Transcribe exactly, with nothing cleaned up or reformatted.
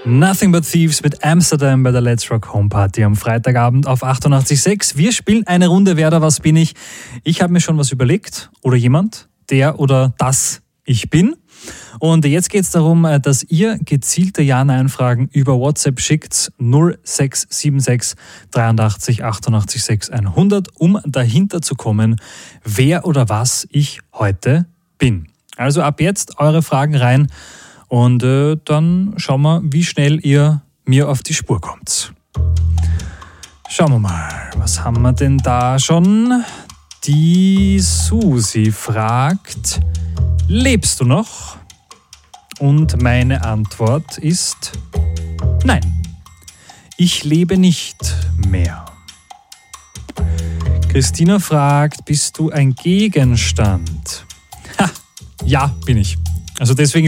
Nothing But Thieves mit Amsterdam bei der Let's Rock Home Party am Freitagabend auf achtundachtzig Komma sechs. Wir spielen eine Runde Wer da was bin ich. Ich habe mir schon was überlegt oder jemand, der oder das ich bin. Und jetzt geht es darum, dass ihr gezielte Ja-Nein-Fragen über WhatsApp schickt null sechs sieben sechs dreiundachtzig achtundachtzig sechshundert, um dahinter zu kommen, wer oder was ich heute bin. Also ab jetzt eure Fragen rein und äh, dann schauen wir, wie schnell ihr mir auf die Spur kommt. Schauen wir mal, was haben wir denn da schon? Die Susi fragt, lebst du noch? Und meine Antwort ist nein, ich lebe nicht mehr. Christina fragt, bist du ein Gegenstand? Ha, ja, bin ich. Also deswegen